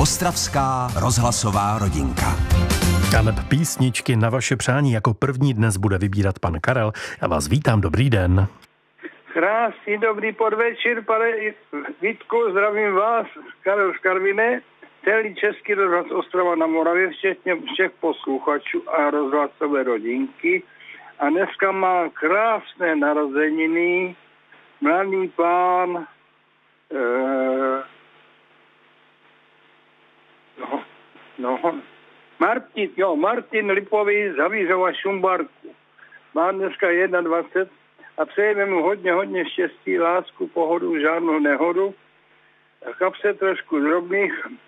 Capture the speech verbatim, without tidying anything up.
Ostravská rozhlasová rodinka. A neb písničky na vaše přání jako první dnes bude vybírat pan Karel. Já vás vítám, dobrý den. Krásný dobrý podvečer, pane Vítku, zdravím vás, Karel z Karviné, celý Český rozhlas Ostrava na Moravě, včetně všech posluchačů a rozhlasové rodinky. A dneska má krásné narozeniny mladý pán eh, no, no, Martin, jo, Martin Lipový z Havířova Šumbarku. Má dneska dvacet jedna a přejeme mu hodně, hodně štěstí, lásku, pohodu, žádnou nehodu. Kapse trošku drobných